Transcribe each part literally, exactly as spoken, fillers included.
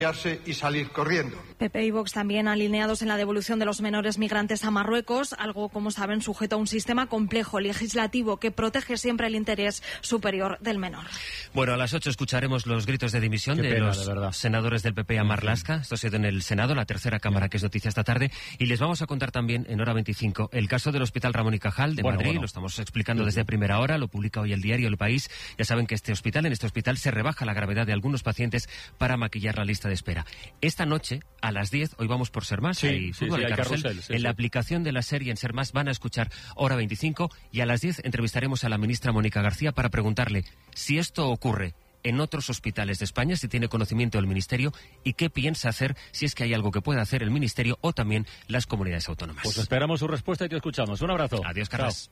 y salir corriendo. P P y Vox también alineados en la devolución de los menores migrantes a Marruecos, algo, como saben, sujeto a un sistema complejo legislativo que protege siempre el interés superior del menor. Bueno, a las ocho escucharemos los gritos de dimisión Qué de pena, los de senadores del P P a Marlaska. Esto ha sido en el Senado, la tercera Cámara, que es noticia esta tarde. Y les vamos a contar también, en hora veinticinco, el caso del Hospital Ramón y Cajal de bueno, Madrid. Bueno. Lo estamos explicando desde primera hora, lo publica hoy el diario El País. Ya saben que este hospital, en este hospital se rebaja la gravedad de algunos pacientes para maquillar la lista de espera. Esta noche, a las diez, hoy vamos por Ser Más, Sí, hay sí, fútbol, sí, hay hay carrusel. carrusel, sí, en sí. la aplicación de la serie en Ser Más van a escuchar hora veinticinco y a las diez entrevistaremos a la ministra Mónica García para preguntarle si esto ocurre en otros hospitales de España, si tiene conocimiento del Ministerio y qué piensa hacer, si es que hay algo que pueda hacer el Ministerio o también las comunidades autónomas. Pues esperamos su respuesta y te escuchamos. Un abrazo. Adiós, Carlos.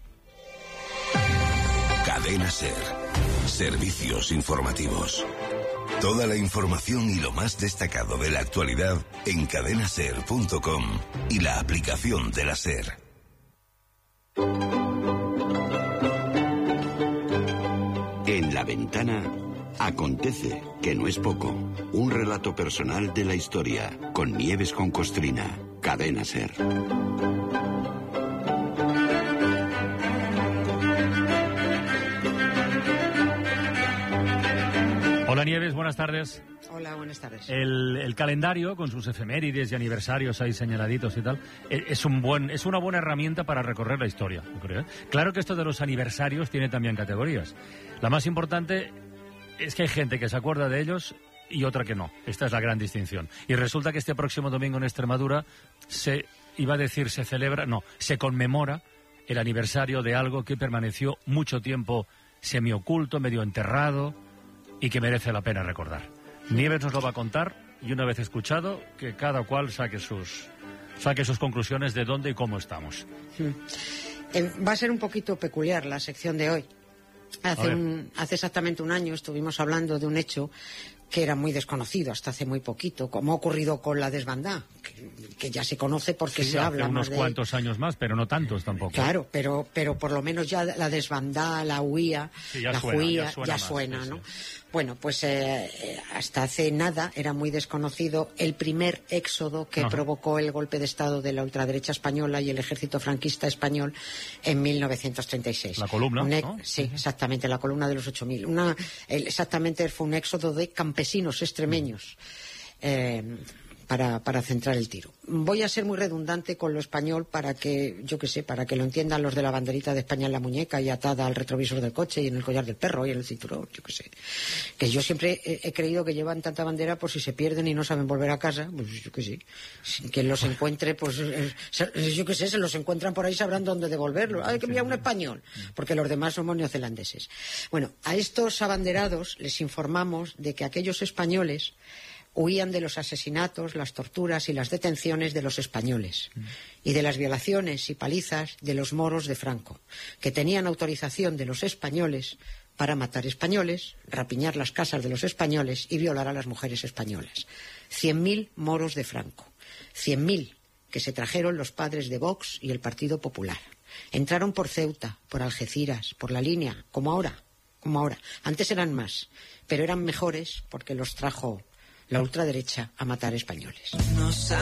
Cadena Ser. Servicios informativos. Toda la información y lo más destacado de la actualidad en cadenaser punto com y la aplicación de la Ser. En La Ventana acontece, que no es poco, un relato personal de la historia con Nieves con Costrina. Cadena Ser. Hola Nieves, buenas tardes. Hola, buenas tardes. El, el calendario, con sus efemérides y aniversarios ahí señaladitos y tal, e- es un buen, es una buena herramienta para recorrer la historia, yo creo, ¿eh? Claro que esto de los aniversarios tiene también categorías. La más importante es que hay gente que se acuerda de ellos y otra que no. Esta es la gran distinción. Y resulta que este próximo domingo en Extremadura se, iba a decir se celebra, no, se conmemora el aniversario de algo que permaneció mucho tiempo semioculto, medio enterrado y que merece la pena recordar. Nieves nos lo va a contar y una vez escuchado, que cada cual saque sus, saque sus conclusiones de dónde y cómo estamos. Eh, va a ser un poquito peculiar la sección de hoy. Hace, un, hace exactamente un año estuvimos hablando de un hecho que era muy desconocido hasta hace muy poquito, como ha ocurrido con la desbandá, que, que ya se conoce porque Sí, se hace habla unos más de cuantos años más, pero no tantos tampoco. Claro, pero pero por lo menos ya la desbandá, la huía, Sí, ya la suena, juía, ya suena ya más, suena, sí, ¿no? sí. Bueno, pues eh, hasta hace nada era muy desconocido el primer éxodo que Ajá. provocó el golpe de Estado de la ultraderecha española y el ejército franquista español en mil novecientos treinta y seis. La columna, Un ex- ¿no? Sí, exactamente, la columna de los ocho mil. Una, el- exactamente fue un éxodo de campesinos extremeños. Eh, para, para centrar el tiro. Voy a ser muy redundante con lo español para que, yo qué sé, para que lo entiendan los de la banderita de España en la muñeca y atada al retrovisor del coche y en el collar del perro y en el cinturón, yo qué sé. Que yo siempre he, he creído que llevan tanta bandera por si se pierden y no saben volver a casa, pues yo qué sé. Sin quien los encuentre, pues eh, se- yo qué sé, se los encuentran por ahí, sabrán dónde devolverlo. Hay que enviar un español, porque los demás somos neozelandeses. Bueno, a estos abanderados les informamos de que aquellos españoles huían de los asesinatos, las torturas y las detenciones de los españoles y de las violaciones y palizas de los moros de Franco, que tenían autorización de los españoles para matar españoles, rapiñar las casas de los españoles y violar a las mujeres españolas. Cien mil moros de Franco, cien mil que se trajeron los padres de Vox y el Partido Popular. Entraron por Ceuta, por Algeciras, por la Línea, como ahora, como ahora. Antes eran más, pero eran mejores porque los trajo la ultraderecha a matar españoles.